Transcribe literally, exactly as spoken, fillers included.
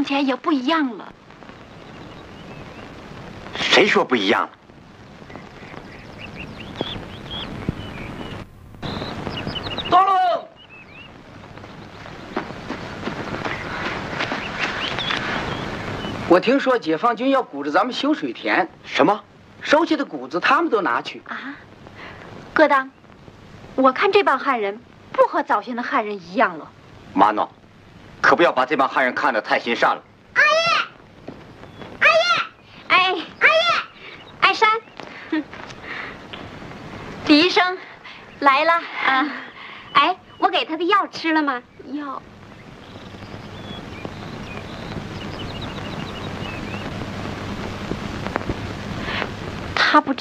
起来也不一样了。 谁说不一样了？ 到喽！我听说解放军要雇着咱们修水田。 什么？ 收起的谷子他们都拿去啊？戈当，我看这帮汉人不和早先的汉人一样了。 玛诺，可不要把这帮汉人看得太心善了。 阿爷，阿爷，哎，阿爷，艾山，李医生来了啊！ 哎，我给他的药吃了吗？ 药。他不